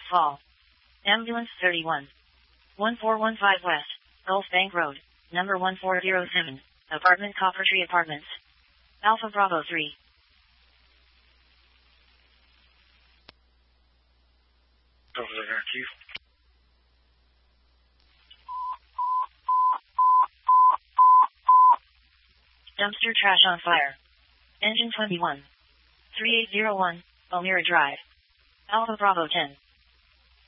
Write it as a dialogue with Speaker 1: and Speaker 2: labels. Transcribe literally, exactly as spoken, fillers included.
Speaker 1: Fall. Ambulance thirty-one. one four one five West, Gulf Bank Road, number one four zero seven, apartment Copper Tree Apartments. Alpha Bravo three. Dumpster trash on fire. Engine twenty-one. three eight zero one, Elmira Drive. Alpha Bravo ten.